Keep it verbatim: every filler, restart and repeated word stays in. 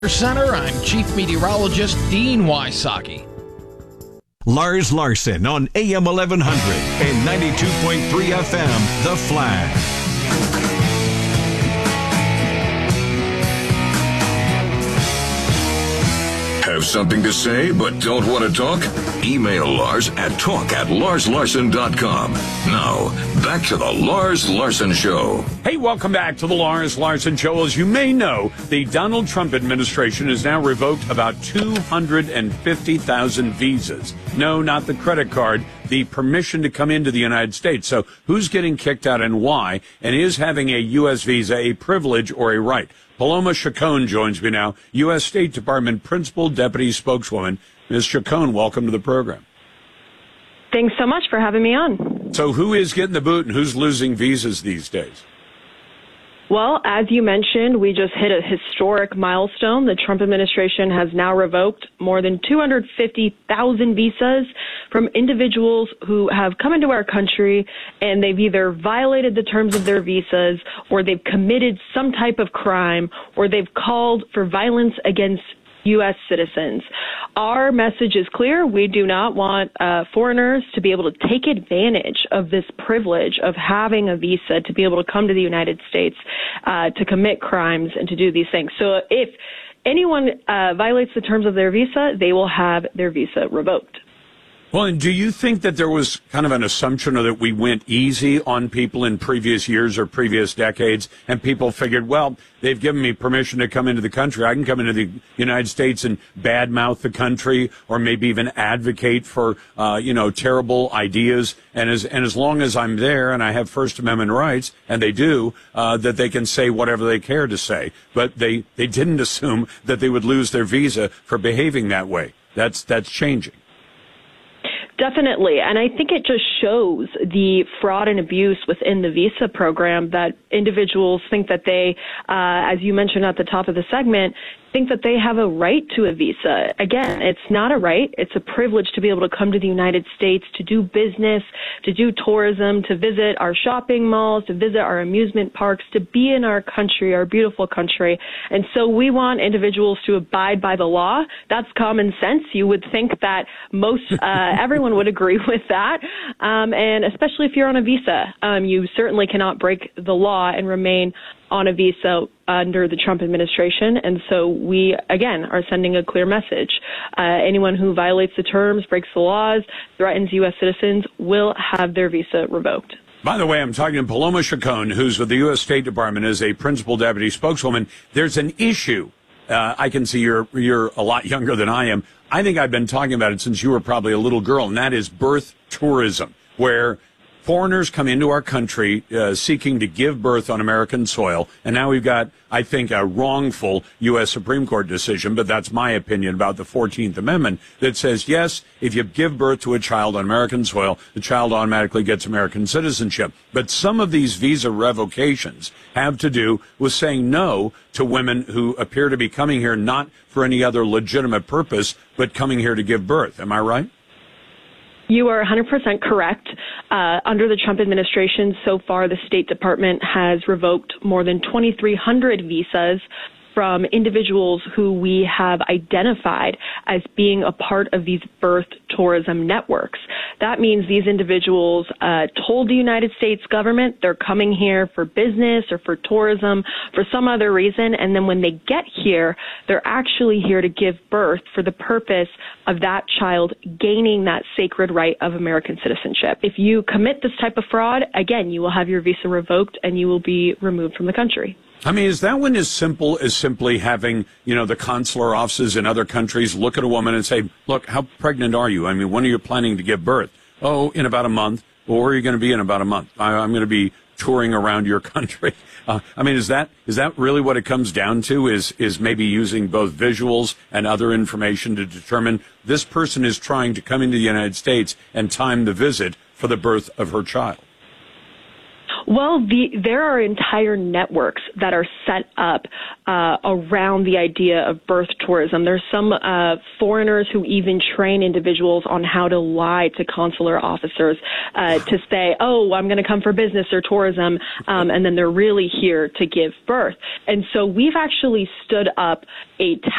Center, I'm Chief Meteorologist Dean Wysocki. Lars Larson on A M eleven hundred and ninety-two point three F M, The Flag. Have something to say but don't want to talk? Email Lars at talk at lars larson dot com. Now, back to the Lars Larson Show. Hey, welcome back to the Lars Larson Show. As you may know, the Donald Trump administration has now revoked about two hundred fifty thousand visas. No, not the credit card, the permission to come into the United States. So who's getting kicked out and why? And is having a U S visa a privilege or a right? Paloma Chacon joins me now, U S State Department Principal Deputy Spokeswoman. Miz Chacon, welcome to the program. Thanks so much for having me on. So who is getting the boot and who's losing visas these days? Well, as you mentioned, we just hit a historic milestone. The Trump administration has now revoked more than two hundred fifty thousand visas from individuals who have come into our country and they've either violated the terms of their visas or they've committed some type of crime or they've called for violence against U S citizens. Our message is clear. We do not want uh, foreigners to be able to take advantage of this privilege of having a visa to be able to come to the United States uh, to commit crimes and to do these things. So if anyone uh, violates the terms of their visa, they will have their visa revoked. Well, and do you think that there was kind of an assumption or that we went easy on people in previous years or previous decades, and people figured, well, they've given me permission to come into the country. I can come into the United States and badmouth the country or maybe even advocate for, uh, you know, terrible ideas. And as, and as long as I'm there and I have First Amendment rights, and they do, uh, that they can say whatever they care to say. But they, they didn't assume that they would lose their visa for behaving that way. That's, that's changing. Definitely. And I think it just shows the fraud and abuse within the visa program that individuals think that they, uh, as you mentioned at the top of the segment, think that they have a right to a visa. Again, it's not a right. It's a privilege to be able to come to the United States, to do business, to do tourism, to visit our shopping malls, to visit our amusement parks, to be in our country, our beautiful country. And so we want individuals to abide by the law. That's common sense. You would think that most, uh, everyone would agree with that. Um, and especially if you're on a visa, um, you certainly cannot break the law and remain on a visa under the Trump administration. And so we, again, are sending a clear message. Uh, anyone who violates the terms, breaks the laws, threatens U S citizens will have their visa revoked. By the way, I'm talking to Paloma Chacon, who's with the U S State Department as a principal deputy spokeswoman. There's an issue. Uh, I can see you're, you're a lot younger than I am. I think I've been talking about it since you were probably a little girl, and that is birth tourism, where foreigners come into our country uh, seeking to give birth on American soil, and now we've got, I think, a wrongful U S Supreme Court decision, but that's my opinion about the fourteenth Amendment, that says, yes, if you give birth to a child on American soil, the child automatically gets American citizenship. But some of these visa revocations have to do with saying no to women who appear to be coming here not for any other legitimate purpose, but coming here to give birth. Am I right? You are one hundred percent correct. Uh, under the Trump administration, so far, the State Department has revoked more than twenty-three hundred visas from individuals who we have identified as being a part of these birth tourism networks. That means these individuals uh, told the United States government they're coming here for business or for tourism, for some other reason, and then when they get here, they're actually here to give birth for the purpose of that child gaining that sacred right of American citizenship. If you commit this type of fraud, again, you will have your visa revoked and you will be removed from the country. I mean, is that one as simple as simply having, you know, the consular offices in other countries look at a woman and say, look, how pregnant are you? I mean, when are you planning to give birth? Oh, in about a month. Well, where are you going to be in about a month? I, I'm going to be touring around your country. Uh, I mean, is that is that really what it comes down to, is is maybe using both visuals and other information to determine this person is trying to come into the United States and time the visit for the birth of her child? Well, the, there are entire networks that are set up uh, around the idea of birth tourism. There's some uh, foreigners who even train individuals on how to lie to consular officers uh, to say, oh, I'm going to come for business or tourism, um, and then they're really here to give birth. And so we've actually stood up a